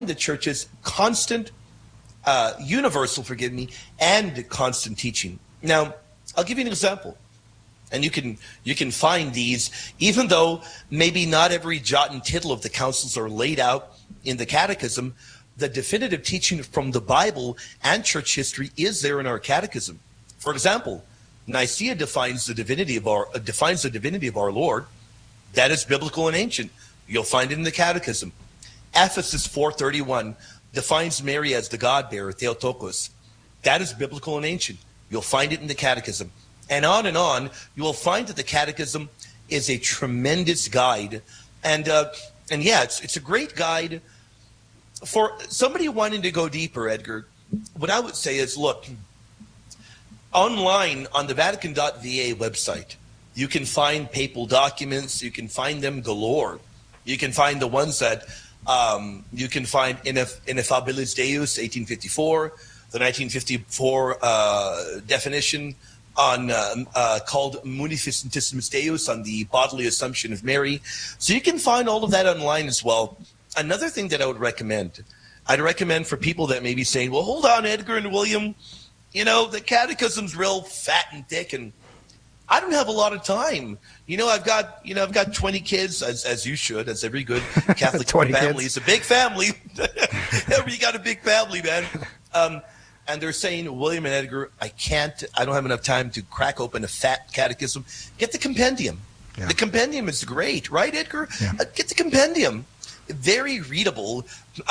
the church's constant, universal, forgive me, and constant teaching. Now, I'll give you an example. And you can find these, even though maybe not every jot and tittle of the councils are laid out in the catechism, the definitive teaching from the Bible and church history is there in our catechism. For example, Nicaea defines the divinity of our Lord. That is biblical and ancient. You'll find it in the catechism. Ephesus 4:31 defines Mary as the God-bearer, Theotokos. That is biblical and ancient. You'll find it in the catechism. And on, you will find that the catechism is a tremendous guide. And yeah, it's a great guide for somebody wanting to go deeper, Edgar. What I would say is, look, online on the Vatican.va website, you can find papal documents. You can find them galore. You can find the ones that you can find Ineffabilis Deus, 1854, the 1954 definition on called Munificentissimus Deus, on the bodily assumption of Mary. So you can find all of that online as well. Another thing that I would recommend, I'd recommend for people that may be saying, well, hold on, Edgar and William, you know, the catechism's real fat and thick, and I don't have a lot of time. I've got 20 kids, as you should, as every good Catholic family is a big family. You got a big family, man. And they're saying, William and Edgar, I don't have enough time to crack open a fat catechism. Get the compendium. Yeah. The compendium is great, right, Edgar? Yeah. Get the compendium. Very readable,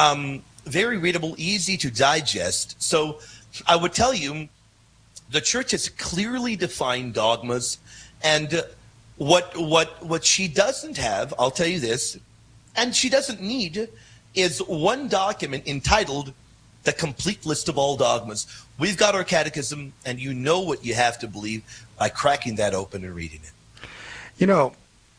easy to digest. So I would tell you, the church has clearly defined dogmas, and what she doesn't have, I'll tell you this, and she doesn't need, is one document entitled The Complete List of All Dogmas. We've got our catechism, and you know what you have to believe by cracking that open and reading it.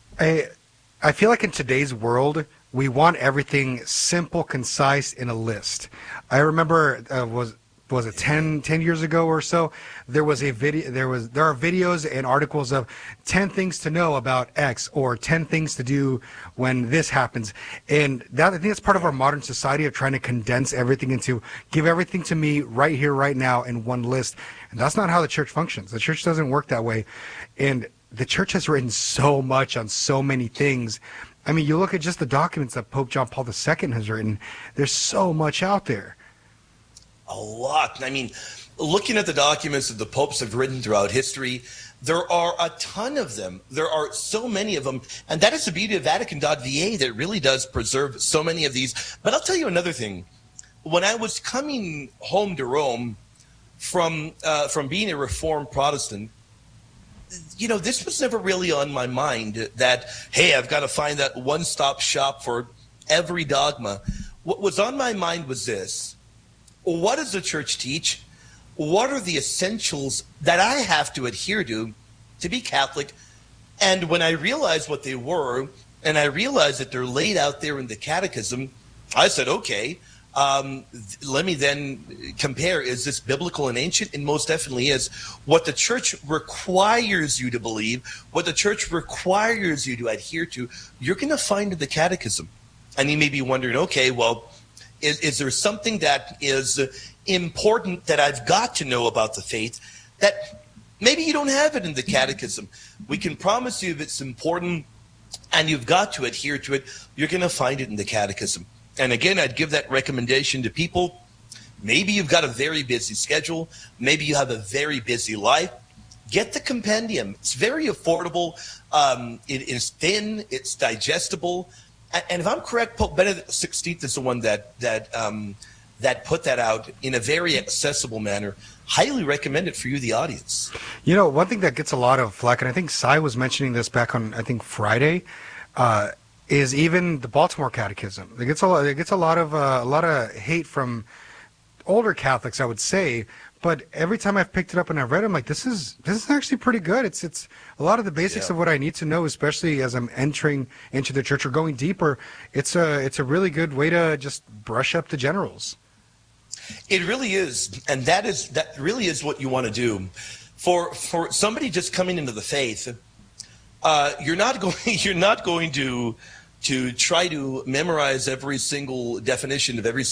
I feel like in today's world, we want everything simple, concise, in a list. I remember was it 10 years ago or so, there was a video, there are videos and articles of 10 things to know about X, or 10 things to do when this happens. And that, I think that's part of our modern society, of trying to condense everything into, give everything to me right here, right now, in one list. And that's not how the church functions. The church doesn't work that way. And the church has written so much on so many things. I mean, you look at just the documents that Pope John Paul II has written, there's so much out there. A lot. I mean, looking at the documents that the popes have written throughout history, there are a ton of them. There are so many of them. And that is the beauty of Vatican.va, that really does preserve so many of these. But I'll tell you another thing. When I was coming home to Rome from being a Reformed Protestant, this was never really on my mind, that, hey, I've got to find that one-stop shop for every dogma. What was on my mind was this. What does the church teach? What are the essentials that I have to adhere to be Catholic? And when I realized what they were, and I realized that they're laid out there in the catechism, I said, okay, let me then compare. Is this biblical and ancient? And most definitely is. What the church requires you to believe, what the church requires you to adhere to, you're going to find in the catechism. And you may be wondering, okay, well, is there something that is important that I've got to know about the faith that maybe you don't have it in the catechism? We can promise you, if it's important and you've got to adhere to it, you're going to find it in the catechism. And again, I'd give that recommendation to people. Maybe you've got a very busy schedule. Maybe you have a very busy life. Get the compendium. It's very affordable. It is thin. It's digestible. And if I'm correct, Pope Benedict XVI is the one that put that out in a very accessible manner. Highly recommend it for you, the audience. One thing that gets a lot of flack, and I think Sai was mentioning this back on, I think, Friday, is even the Baltimore Catechism. It gets a lot of hate from older Catholics, I would say. But every time I've picked it up and I've read it, I'm like, this is actually pretty good. It's a lot of the basics of what I need to know, especially as I'm entering into the church or going deeper. It's a really good way to just brush up the generals. It really is, and that really is what you want to do. For somebody just coming into the faith, you're not going to to try to memorize every single definition of every